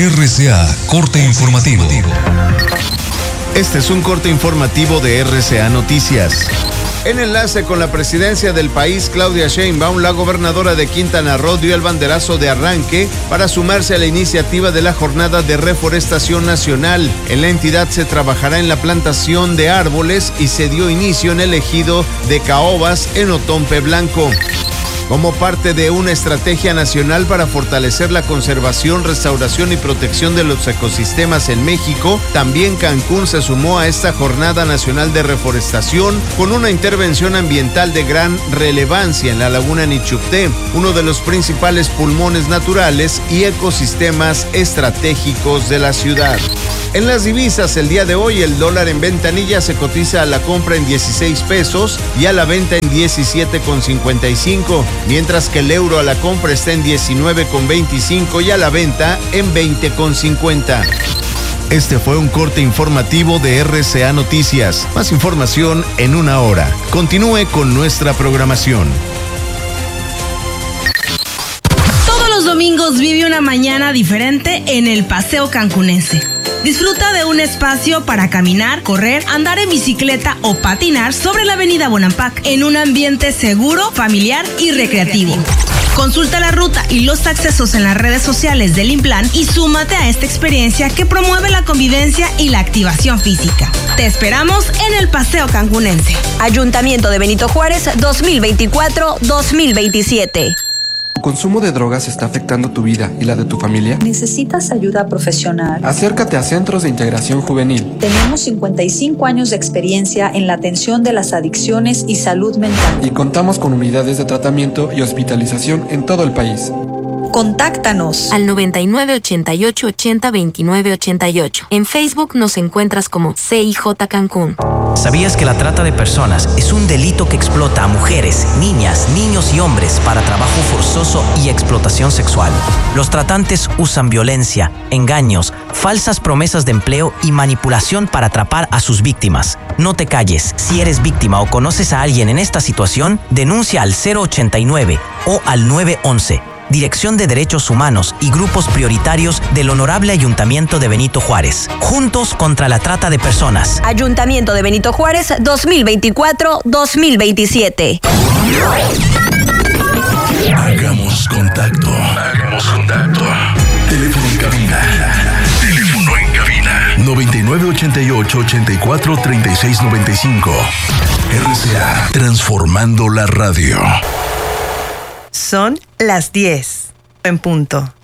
RCA, corte informativo. Este es un corte informativo de RCA Noticias. En enlace con la presidencia del país, Claudia Sheinbaum, la gobernadora de Quintana Roo, dio el banderazo de arranque para sumarse a la iniciativa de la Jornada de Reforestación Nacional. En la entidad se trabajará en la plantación de árboles y se dio inicio en el ejido de Caobas, en Otompe Blanco. Como parte de una estrategia nacional para fortalecer la conservación, restauración y protección de los ecosistemas en México, también Cancún se sumó a esta Jornada Nacional de Reforestación con una intervención ambiental de gran relevancia en la laguna Nichupté, uno de los principales pulmones naturales y ecosistemas estratégicos de la ciudad. En las divisas, el día de hoy, el dólar en ventanilla se cotiza a la compra en 16 pesos y a la venta en 17,55, mientras que el euro a la compra está en 19,25 y a la venta en 20,50. Este fue un corte informativo de RCA Noticias. Más información en una hora. Continúe con nuestra programación. Todos los domingos vive una mañana diferente en el Paseo Cancunense. Disfruta de un espacio para caminar, correr, andar en bicicleta o patinar sobre la avenida Bonampak en un ambiente seguro, familiar y recreativo. Consulta la ruta y los accesos en las redes sociales del Implan y súmate a esta experiencia que promueve la convivencia y la activación física. Te esperamos en el Paseo Cancunense. Ayuntamiento de Benito Juárez 2024-2027. ¿Tu consumo de drogas está afectando tu vida y la de tu familia? ¿Necesitas ayuda profesional? Acércate a Centros de Integración Juvenil. Tenemos 55 años de experiencia en la atención de las adicciones y salud mental. Y contamos con unidades de tratamiento y hospitalización en todo el país. Contáctanos al 99 88 80 29 88. En Facebook nos encuentras como CIJ Cancún. ¿Sabías que la trata de personas es un delito que explota a mujeres, niñas, niños y hombres para trabajo forzoso y explotación sexual? Los tratantes usan violencia, engaños, falsas promesas de empleo y manipulación para atrapar a sus víctimas. No te calles. Si eres víctima o conoces a alguien en esta situación, denuncia al 089 o al 911. Dirección de Derechos Humanos y Grupos Prioritarios del Honorable Ayuntamiento de Benito Juárez. Juntos contra la trata de personas. Ayuntamiento de Benito Juárez 2024-2027. Hagamos contacto. Teléfono en cabina. 9988-843695. RCA, transformando la radio. Son las 10 en punto.